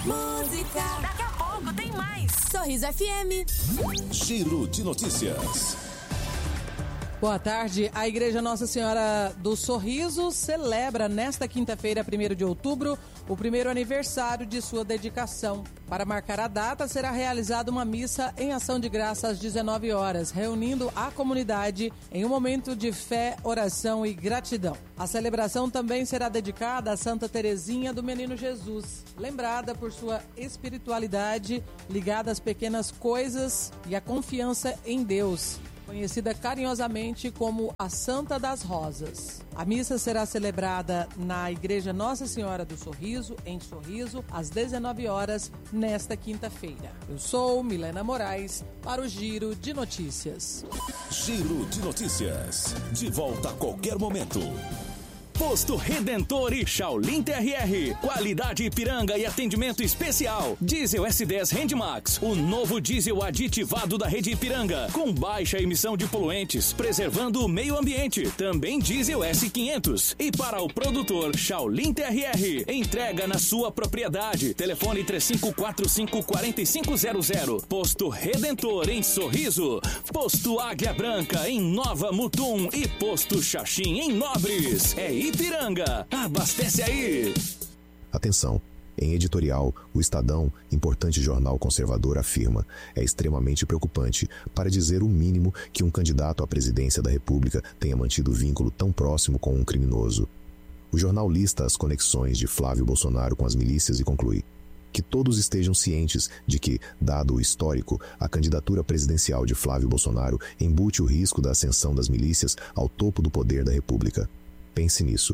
Música. Daqui a pouco tem mais. Sorriso FM. Giro de notícias. Boa tarde. A Igreja Nossa Senhora do Sorriso celebra nesta quinta-feira, 1º de outubro, o primeiro aniversário de sua dedicação. Para marcar a data, será realizada uma missa em ação de graça às 19 horas, reunindo a comunidade em um momento de fé, oração e gratidão. A celebração também será dedicada a Santa Teresinha do Menino Jesus, lembrada por sua espiritualidade ligada às pequenas coisas e à confiança em Deus, conhecida carinhosamente como a Santa das Rosas. A missa será celebrada na Igreja Nossa Senhora do Sorriso, em Sorriso, às 19 horas, nesta quinta-feira. Eu sou Milena Moraes, para o Giro de Notícias. Giro de Notícias. De volta a qualquer momento. Posto Redentor e Shaolin TRR. Qualidade Ipiranga e atendimento especial. Diesel S10 Handmax, o novo diesel aditivado da rede Ipiranga, com baixa emissão de poluentes, preservando o meio ambiente. Também diesel S500. E para o produtor Shaolin TRR, entrega na sua propriedade. Telefone 3545-4500. Posto Redentor em Sorriso. Posto Águia Branca em Nova Mutum e Posto Xaxim em Nobres. É Ipiranga, abastece aí! Atenção! Em editorial, o Estadão, importante jornal conservador, afirma: é extremamente preocupante, para dizer o mínimo, que um candidato à presidência da República tenha mantido vínculo tão próximo com um criminoso. O jornal lista as conexões de Flávio Bolsonaro com as milícias e conclui que todos estejam cientes de que, dado o histórico, a candidatura presidencial de Flávio Bolsonaro embute o risco da ascensão das milícias ao topo do poder da República. Pense nisso.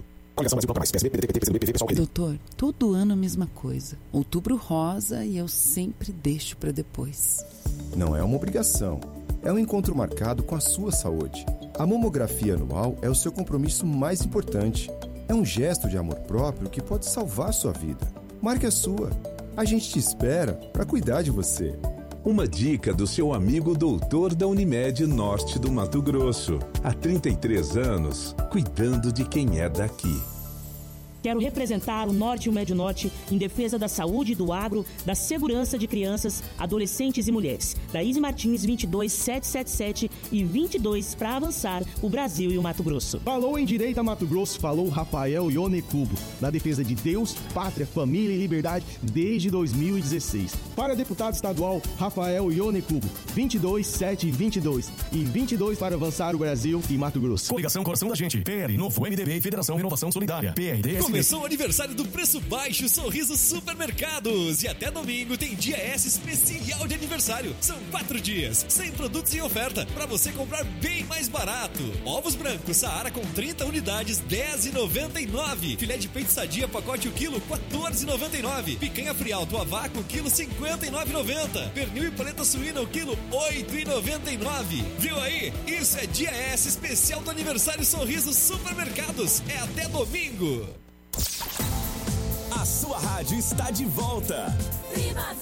Doutor, todo ano a mesma coisa. Outubro rosa e eu sempre deixo para depois. Não é uma obrigação. É um encontro marcado com a sua saúde. A mamografia anual é o seu compromisso mais importante. É um gesto de amor próprio que pode salvar sua vida. Marque a sua. A gente te espera para cuidar de você. Uma dica do seu amigo doutor da Unimed Norte do Mato Grosso. Há 33 anos, cuidando de quem é daqui. Quero representar o Norte e o Médio Norte em defesa da saúde, do agro, da segurança de crianças, adolescentes e mulheres. Daíse Martins, 22777 e 22 para avançar o Brasil e o Mato Grosso. Falou em Direita Mato Grosso, falou Rafael Ione Cubo, na defesa de Deus, pátria, família e liberdade desde 2016. Para deputado estadual, Rafael Ione Cubo, 22722 e 22 para avançar o Brasil e Mato Grosso. Coligação Coração da Gente, PL, Novo MDB e Federação Renovação Solidária, PRD. Começou o aniversário do Preço Baixo Sorriso Supermercados e até domingo tem dia S especial de aniversário. São 4 dias, 100 produtos em oferta para você comprar bem mais barato. Ovos brancos Saara com 30 unidades, R$10,99. Filé de peito sadia pacote o quilo, R$14,99. Picanha frialto a vácuo quilo, R$59,90. Pernil e paleta suína o quilo, R$8,99. Viu aí? Isso é dia S especial do aniversário Sorriso Supermercados. É até domingo. A sua rádio está de volta.